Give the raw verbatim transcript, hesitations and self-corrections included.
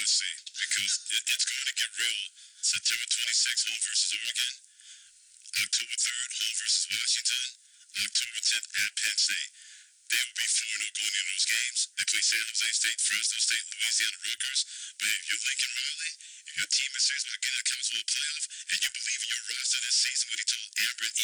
see because it, it's going to get real. September twenty-sixth, home versus Oregon. October third, home versus Washington. October tenth at Penn State. They will be four oh going into those games. They play San Jose State, Fresno State, Louisiana Rutgers. But if you're Lincoln Riley, if your team is serious about getting a college football playoff, and you believe in your roster this season, what he told Amber and